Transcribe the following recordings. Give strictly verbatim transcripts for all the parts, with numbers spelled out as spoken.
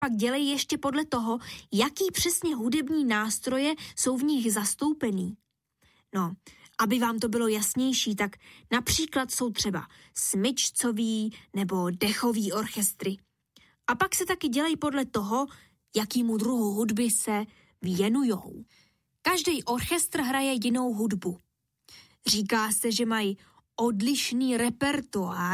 pak dělej ještě podle toho, jaký přesně hudební nástroje jsou v nich zastoupený. No, aby vám to bylo jasnější, tak například jsou třeba smyčcový nebo dechový orchestry. A pak se taky dělají podle toho, jakýmu druhu hudby se věnujou. Každý orchestr hraje jinou hudbu. Říká se, že mají odlišný repertoár.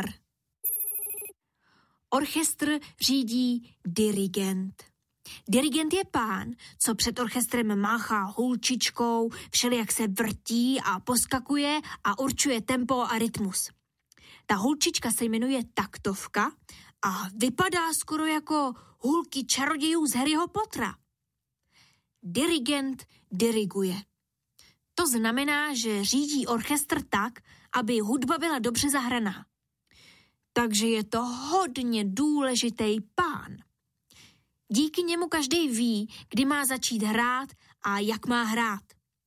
Orchestr řídí dirigent. Dirigent je pán, co před orchestrem máchá hulčičkou, všelijak se vrtí a poskakuje a určuje tempo a rytmus. Ta hulčička se jmenuje taktovka a vypadá skoro jako hulky čarodějů z Harryho Pottera. Dirigent diriguje. To znamená, že řídí orchestr tak, aby hudba byla dobře zahraná. Takže je to hodně důležitý pán. Díky němu každý ví, kdy má začít hrát a jak má hrát.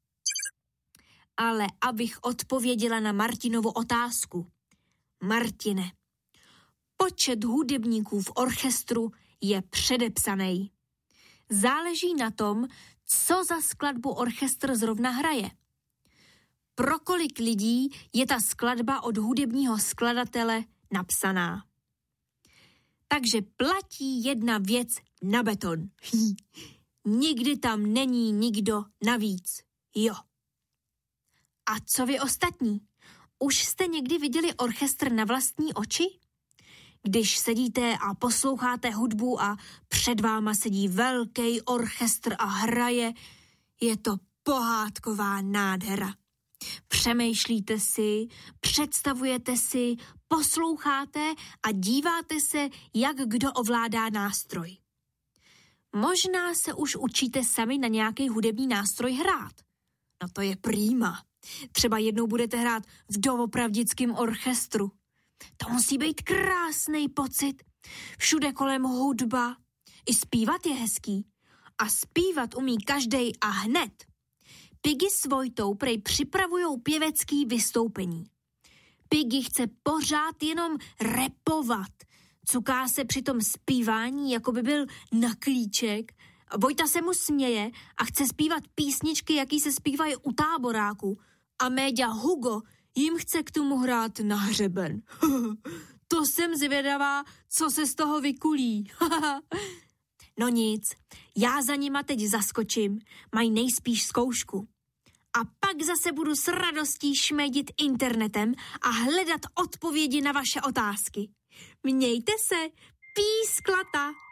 Ale abych odpověděla na Martinovu otázku. Martine, počet hudebníků v orchestru je předepsaný. Záleží na tom, co za skladbu orchestr zrovna hraje. Pro kolik lidí je ta skladba od hudebního skladatele napsaná. Takže platí jedna věc na beton. Nikdy tam není nikdo navíc. Jo. A co vy ostatní? Už jste někdy viděli orchestr na vlastní oči? Když sedíte a posloucháte hudbu a před váma sedí velký orchestr a hraje, je to pohádková nádhera. Přemýšlíte si, představujete si, posloucháte a díváte se, jak kdo ovládá nástroj. Možná se už učíte sami na nějaký hudební nástroj hrát. No to je prýma. Třeba jednou budete hrát v doopravdickém orchestru. To musí být krásný pocit. Všude kolem hudba. I zpívat je hezký. A zpívat umí každej a hned. Piggy s Vojtou prej připravujou pěvecký vystoupení. Piggy chce pořád jenom repovat. Cuká se při tom zpívání, jako by byl na klíček. Vojta se mu směje a chce zpívat písničky, jaký se zpívají u táboráku. A méďa Hugo jim chce k tomu hrát na hřeben. To jsem zvědavá, co se z toho vykulí. No nic, já za nima teď zaskočím, mají nejspíš zkoušku. A pak zase budu s radostí šmédit internetem a hledat odpovědi na vaše otázky. Mějte se, písklata!